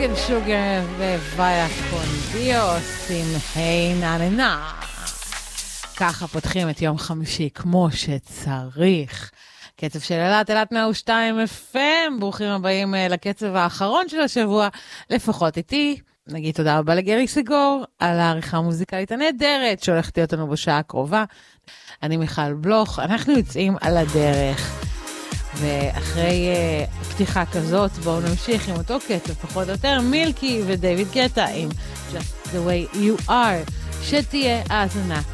ספינקל שוגר וויה קונדיו עושים היי ננה. ככה פותחים את יום חמישי כמו שצריך. קצב של אלת 102 FM, ברוכים הבאים לקצב האחרון של השבוע, לפחות איתי. נגיד תודה רבה לגרי סגור על העריכה המוזיקלית הנהדרת שהולכת להיות לנו בשעה הקרובה. אני מיכל בלוך, אנחנו יוצאים על הדרך. ואחרי פתיחה כזאת בואו נמשיך עם אותו קצב פחות או יותר, מילקי ודייוויד גטה עם Just the way you are. שתהיה האזנה